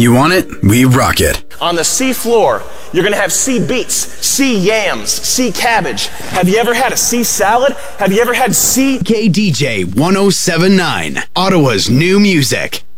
You want it? We rock it. On the sea floor, you're gonna have sea beets, sea yams, sea cabbage. Have you ever had a sea salad? Have you ever had sea... KDJ 1079, Ottawa's new music.